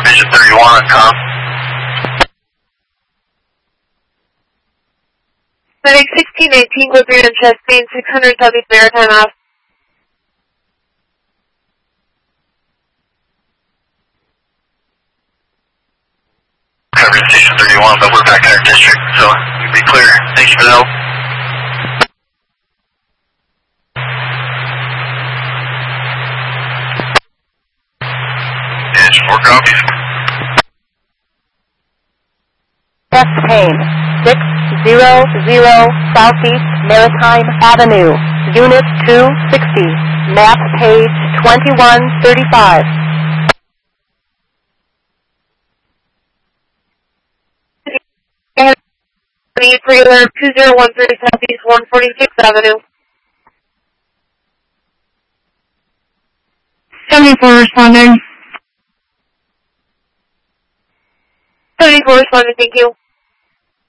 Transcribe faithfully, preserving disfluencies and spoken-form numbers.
Vision thirty-one, com. Medic sixteen eighteen, Woodbury and Chastain, six hundred Southeast Maritime off. Cover Station thirty-one, but we're back in our district, so you'll be clear. Thank you for the help. Edge four copies. Chastain, six zero zero Southeast Maritime Avenue, Unit two sixty, map page twenty-one thirty-five. Trailer two zero one three Southeast one forty-sixth Avenue. seventy-four responding. seventy-four responding, thank you.